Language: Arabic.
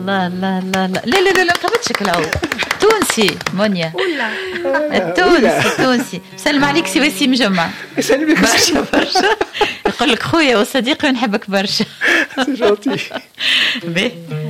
الله الله الله لا لا لا لا قبتشك العود تونسي مونيا التونسي سلم عليك سي وسيم جمع سلم لك برشا يقول لك خويا وصديقي ونحبك برشا جونتي.